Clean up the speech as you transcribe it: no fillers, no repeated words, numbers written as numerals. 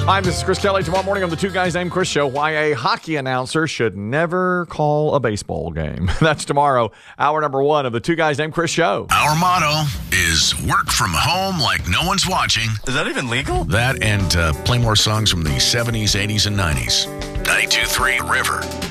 Hi, this is Chris Kelly. Tomorrow morning on the Two Guys Named Chris show, why a hockey announcer should never call a baseball game. That's tomorrow, hour number 1 of the Two Guys Named Chris show. Our motto is work from home like no one's watching. Is that even legal? That and play more songs from the 70s, 80s, and 90s. 92.3 River.